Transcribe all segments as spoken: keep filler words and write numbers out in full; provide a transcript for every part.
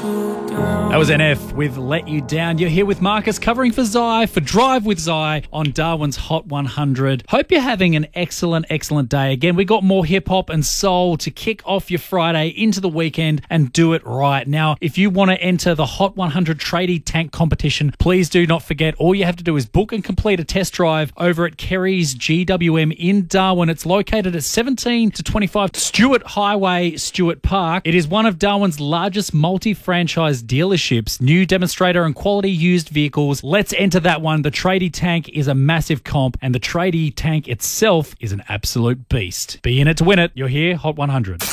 That was N F with Let You Down. You're here with Marcus covering for Zai for Drive with Zai on Darwin's Hot one hundred. Hope you're having an excellent, excellent day. Again, we got more hip-hop and soul to kick off your Friday into the weekend and do it right. Now, if you want to enter the Hot one hundred Tradie Tank competition, please do not forget, all you have to do is book and complete a test drive over at Kerry's G W M in Darwin. It's located at seventeen to twenty-five Stewart Highway, Stewart Park. It is one of Darwin's largest multi-franchise dealerships. New demonstrator and quality used vehicles. Let's enter that one. The Tradie Tank is a massive comp, and the Tradie Tank itself is an absolute beast. Be in it to win it. You're here, Hot one hundred.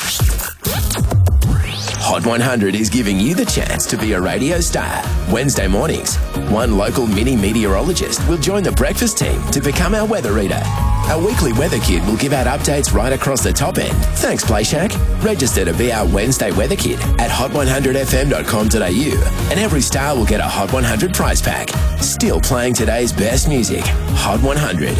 Hot one hundred is giving you the chance to be a radio star. Wednesday mornings, one local mini meteorologist will join the breakfast team to become our weather reader. Our weekly weather kid will give out updates right across the top end. Thanks, Play Shack. Register to be our Wednesday weather kid at hot one hundred f m dot com dot a u, and every star will get a Hot one hundred prize pack. Still playing today's best music. Hot one hundred.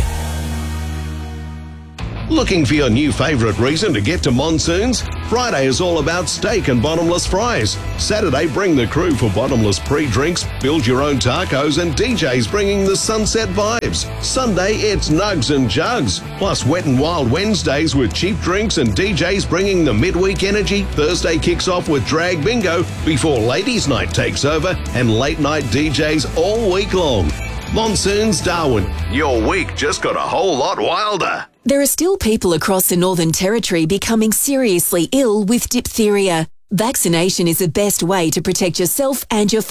Looking for your new favourite reason to get to Monsoons? Friday is all about steak and bottomless fries. Saturday, bring the crew for bottomless pre-drinks, build your own tacos, and D Js bringing the sunset vibes. Sunday, it's nugs and jugs. Plus Wet and Wild Wednesdays with cheap drinks and D Js bringing the midweek energy. Thursday kicks off with drag bingo before ladies' night takes over, and late night D Js all week long. Monsoons Darwin, your week just got a whole lot wilder. There are still people across the Northern Territory becoming seriously ill with diphtheria. Vaccination is the best way to protect yourself and your